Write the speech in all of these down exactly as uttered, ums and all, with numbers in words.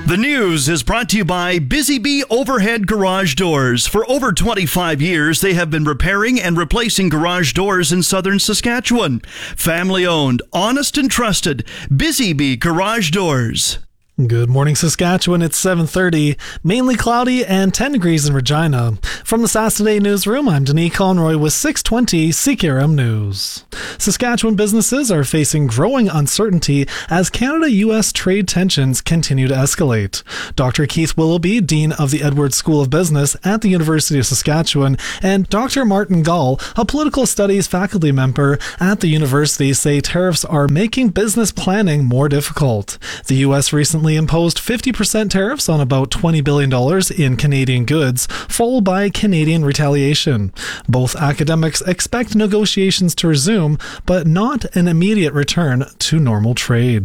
The news is brought to you by Busy Bee Overhead Garage Doors. For over twenty-five years, they have been repairing and replacing garage doors in southern Saskatchewan. Family owned, honest and trusted. Busy Bee Garage Doors. Good morning, Saskatchewan. It's seven thirty, mainly cloudy and ten degrees in Regina. From the Sask Today newsroom, I'm Denis Conroy with six twenty C K R M News. Saskatchewan businesses are facing growing uncertainty as Canada-U S trade tensions continue to escalate. Doctor Keith Willoughby, Dean of the Edwards School of Business at the University of Saskatchewan, and Doctor Martin Gall, a political studies faculty member at the university, say tariffs are making business planning more difficult. The U S recently imposed fifty percent tariffs on about twenty billion dollars in Canadian goods, followed by Canadian retaliation. Both academics expect negotiations to resume, but not an immediate return to normal trade.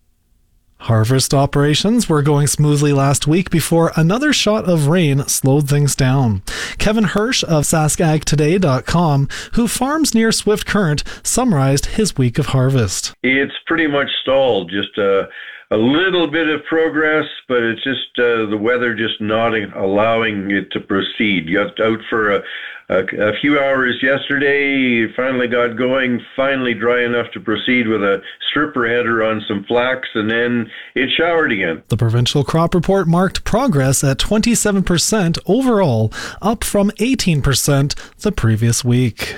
Harvest operations were going smoothly last week before another shot of rain slowed things down. Kevin Hirsch of Sask Ag Today dot com, who farms near Swift Current, summarized his week of harvest. It's pretty much stalled, just a, a little bit of progress, but it's just uh, the weather just not allowing it to proceed. Got out for a, a, a few hours yesterday, finally got going, finally dry enough to proceed with a stripper header on some flax, and then it showered again. The provincial crop report marked progress at twenty-seven percent overall, up from eighteen percent the previous week.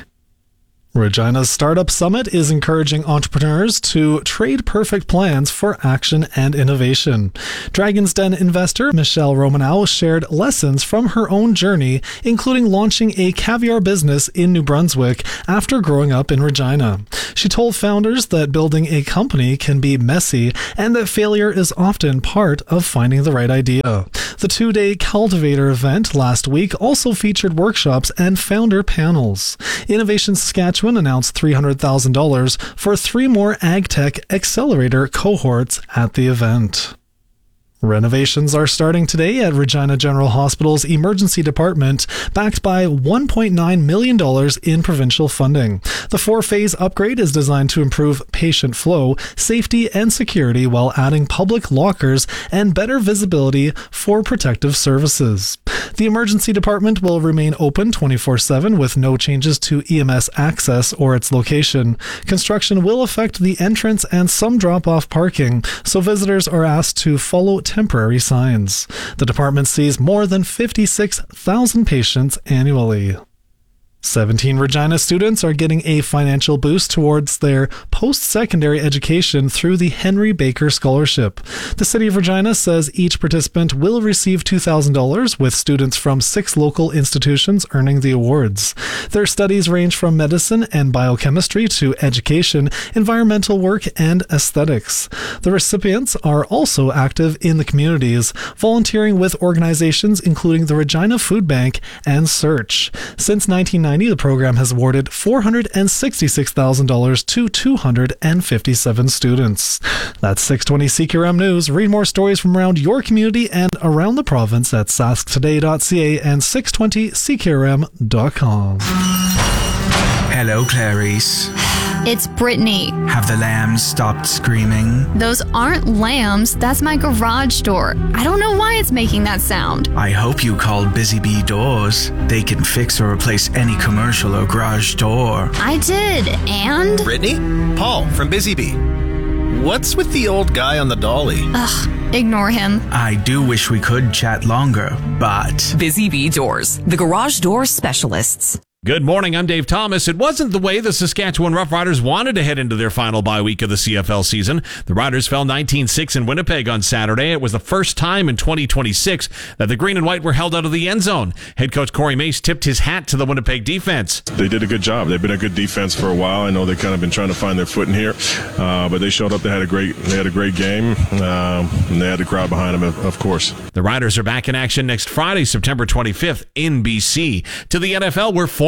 Regina's Startup Summit is encouraging entrepreneurs to trade perfect plans for action and innovation. Dragon's Den investor Michelle Romanow shared lessons from her own journey, including launching a caviar business in New Brunswick after growing up in Regina. She told founders that building a company can be messy and that failure is often part of finding the right idea. The two-day Cultivator event last week also featured workshops and founder panels. Innovation Saskatchewan announced three hundred thousand dollars for three more AgTech Accelerator cohorts at the event. Renovations are starting today at Regina General Hospital's emergency department, backed by one point nine million dollars in provincial funding. The four-phase upgrade is designed to improve patient flow, safety, and security while adding public lockers and better visibility for protective services. The emergency department will remain open twenty-four seven with no changes to E M S access or its location. Construction will affect the entrance and some drop-off parking, so visitors are asked to follow temporary signs. The department sees more than fifty-six thousand patients annually. seventeen Regina students are getting a financial boost towards their post-secondary education through the Henry Baker Scholarship. The City of Regina says each participant will receive two thousand dollars, with students from six local institutions earning the awards. Their studies range from medicine and biochemistry to education, environmental work, and aesthetics. The recipients are also active in the communities, volunteering with organizations including the Regina Food Bank and Search. Since nineteen ninety, the program has awarded four hundred sixty-six thousand dollars to two hundred fifty-seven students. That's six twenty C K R M News. Read more stories from around your community and around the province at sask today dot c a and six twenty C K R M dot com. Hello, Clarice. It's Brittany. Have the lambs stopped screaming? Those aren't lambs. That's my garage door. I don't know why it's making that sound. I hope you called Busy Bee Doors. They can fix or replace any commercial or garage door. I did, and? Brittany? Paul from Busy Bee. What's with the old guy on the dolly? Ugh, ignore him. I do wish we could chat longer, but... Busy Bee Doors, the garage door specialists. Good morning, I'm Dave Thomas. It wasn't the way the Saskatchewan Roughriders wanted to head into their final bye week of the C F L season. The Riders fell nineteen six in Winnipeg on Saturday. It was the first time in twenty twenty-six that the green and white were held out of the end zone. Head coach Corey Mace tipped his hat to the Winnipeg defense. They did a good job. They've been a good defense for a while. I know they've kind of been trying to find their footing here, uh, but they showed up. They had a great, they had a great game, um, and they had the crowd behind them, of, of course. The Riders are back in action next Friday, September twenty-fifth in B C. To the N F L, where former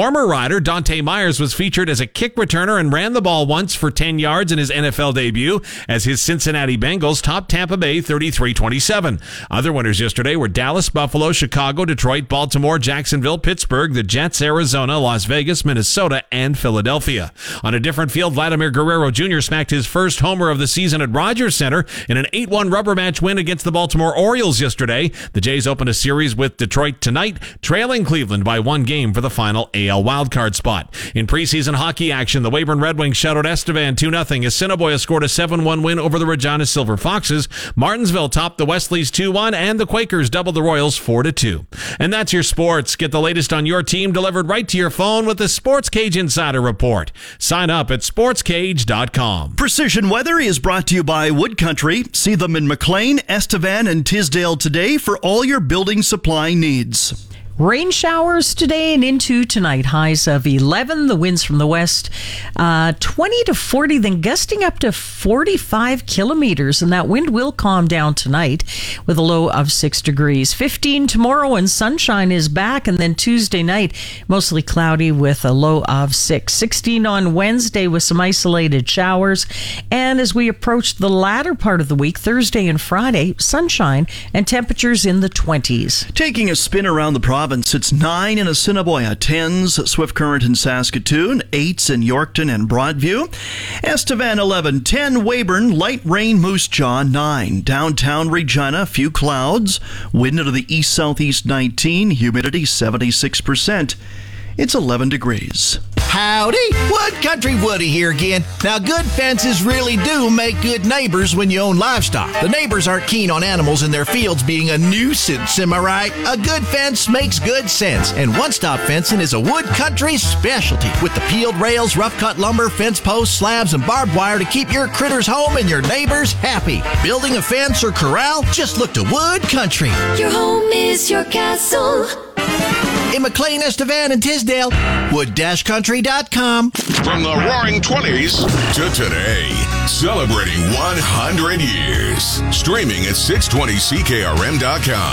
Former Rider Dante Myers was featured as a kick returner and ran the ball once for ten yards in his N F L debut as his Cincinnati Bengals topped Tampa Bay thirty-three twenty-seven. Other winners yesterday were Dallas, Buffalo, Chicago, Detroit, Baltimore, Jacksonville, Pittsburgh, the Jets, Arizona, Las Vegas, Minnesota, and Philadelphia. On a different field, Vladimir Guerrero Junior smacked his first homer of the season at Rogers Center in an eight one rubber match win against the Baltimore Orioles yesterday. The Jays opened a series with Detroit tonight, trailing Cleveland by one game for the final A L wildcard spot. In preseason hockey action, the Weyburn Red Wings shut out Estevan two nothing as Assiniboia scored a seven one win over the Regina Silver Foxes. Martinsville topped the Wesleys two one, and the Quakers doubled the Royals four to two. And that's your sports. Get the latest on your team delivered right to your phone with the Sports Cage Insider Report. Sign up at sports cage dot com. Precision Weather is brought to you by Wood Country. See them in McLean, Estevan, and Tisdale today for all your building supply needs. Rain showers today and into tonight. Highs of eleven. The winds from the west, uh, twenty to forty, then gusting up to forty-five kilometers. And that wind will calm down tonight with a low of six degrees. fifteen tomorrow, and sunshine is back. And then Tuesday night, mostly cloudy with a low of six. sixteen on Wednesday with some isolated showers. And as we approach the latter part of the week, Thursday and Friday, sunshine and temperatures in the twenties. Taking a spin around the province, it's nine in Assiniboia, tens Swift Current in Saskatoon, eights in Yorkton and Broadview. Estevan eleven, ten Weyburn, light rain Moose Jaw nine. Downtown Regina, few clouds. Wind to the east-southeast nineteen, humidity seventy-six percent. It's eleven degrees. Howdy, Wood Country Woody here again. Now, good fences really do make good neighbors when you own livestock. The neighbors aren't keen on animals in their fields being a nuisance, am I right? A good fence makes good sense, and One Stop Fencing is a Wood Country specialty with the peeled rails, rough-cut lumber, fence posts, slabs, and barbed wire to keep your critters home and your neighbors happy. Building a fence or corral? Just look to Wood Country. Your home is your castle. In McLean, Estevan, and Tisdale, wood dash country dot com. From the roaring twenties to today, celebrating one hundred years. Streaming at six twenty C K R M dot com.